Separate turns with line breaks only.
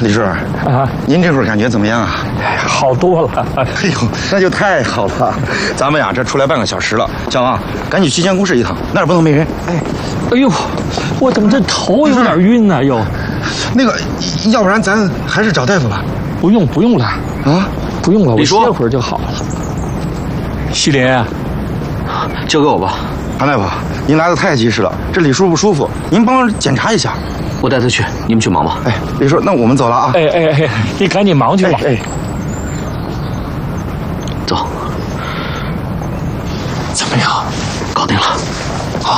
李叔啊，您这会儿感觉怎么样啊？
好多了。
哎呦，那就太好了。咱们呀，这出来半个小时了，小王，赶紧去监控室一趟，那儿不能没人。
哎呦，我怎么这头有点晕呢？又，
那个，要不然咱还是找大夫吧？
不用了
啊，
不用了，我
李叔
歇会儿就好了。西林，
交给我吧。
韩大夫，您来的太及时了，这李叔不舒服，您帮忙检查一下。
我带他去，你们去忙吧。
李叔，那我们走了啊。
你赶紧忙去吧。
走。
怎么样？
搞定了。